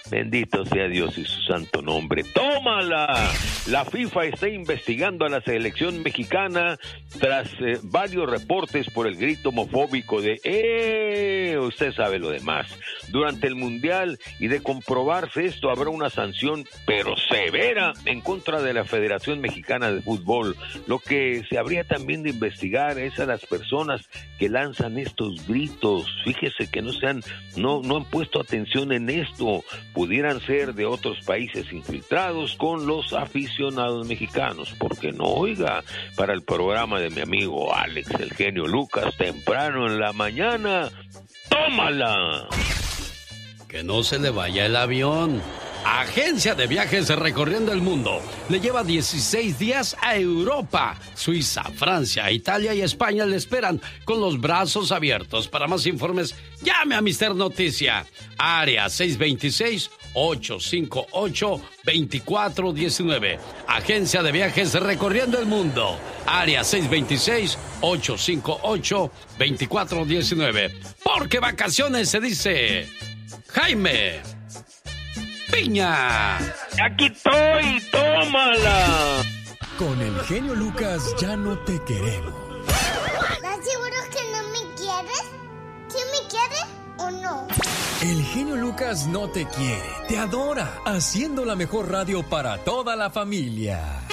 Bendito sea Dios y su santo nombre. ¡Tómala! La FIFA está investigando a la selección mexicana tras varios reportes por el grito homofóbico de usted sabe lo demás, durante el Mundial, y de comprobarse esto habrá una sanción pero severa en contra de la Federación Mexicana de Fútbol. Lo que se habría también de investigar es a las personas que lanzan estos gritos. Fíjese que no han puesto atención en esto. Pudieran ser de otros países infiltrados con los aficionados mexicanos. Porque no, oiga, para el programa de mi amigo Alex, el genio Lucas, temprano en la mañana, ¡tómala! Que no se le vaya el avión. Agencia de Viajes Recorriendo el Mundo le lleva 16 días a Europa, Suiza, Francia, Italia y España le esperan con los brazos abiertos. Para más informes, llame a Mister Noticia, área 626-858-2419. Agencia de Viajes Recorriendo el Mundo, área 626-858-2419. Porque vacaciones se dice Jaime Piña. Aquí estoy, tómala. Con el genio Lucas ya no te queremos. ¿Estás seguro que no me quieres? ¿Sí me quieres o no? El genio Lucas no te quiere, te adora, haciendo la mejor radio para toda la familia.